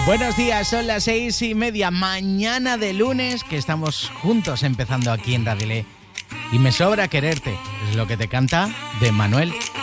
Buenos días, son las 6:30, mañana de lunes, que estamos juntos empezando aquí en Radile. Y me sobra quererte, es lo que te canta de Manuel.